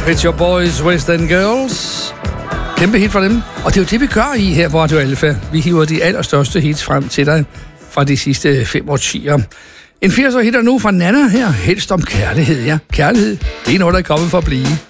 It's Your Boys, West End Girls. Kæmpe hit for dem. Og det er jo det, vi gør i her på Radio Alfa. Vi hiver de allerstørste hits frem til dig fra de sidste 5 årtier. En 80'er hitter nu fra Nana her. Helst om kærlighed, ja. Kærlighed, det er noget, der er kommet for at blive.